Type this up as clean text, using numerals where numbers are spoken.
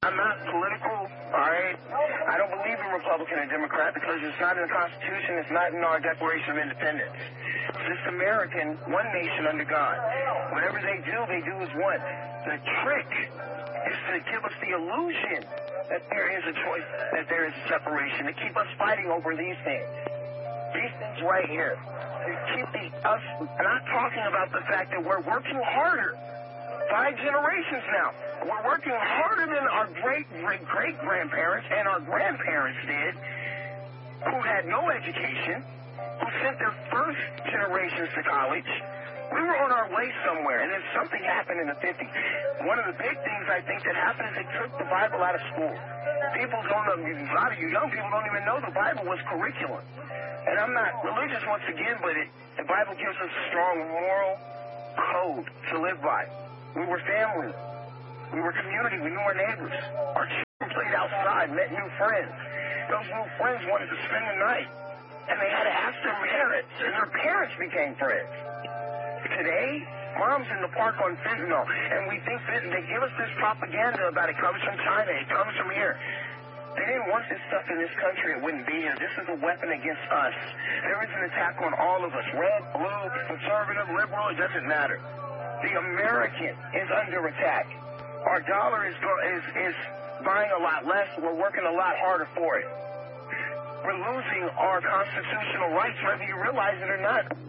I'm not political, all right? I don't believe in Republican or Democrat because it's not in the Constitution. It's not in our Declaration of Independence. It's just American, one nation under God. Whatever they do as one. The trick is to give us the illusion that there is a choice, that there is a separation, to keep us fighting over these things. These things right here. To keep us not talking about the fact that we're working harder. 5 generations now. We're working harder than our great-great-great-grandparents and our grandparents did, who had no education, who sent their first generations to college. We were on our way somewhere, and then something happened in the 50s. One of the big things I think that happened is they took the Bible out of school. People don't know, a lot of you young people don't even know the Bible was curriculum. And I'm not religious once again, but the Bible gives us a strong moral code to live by. We were family. We were community. We knew our neighbors. Our children played outside, met new friends. Those new friends wanted to spend the night, and they had to ask their parents, and their parents became friends. Today, Mom's in the park on fentanyl, and we think they give us this propaganda about it comes from China, it comes from here. They didn't want this stuff in this country, it wouldn't be here. This is a weapon against us. There is an attack on all of us, red, blue, conservative, liberal, it doesn't matter. The American is under attack. Our dollar is buying a lot less, we're working a lot harder for it. We're losing our constitutional rights, whether you realize it or not.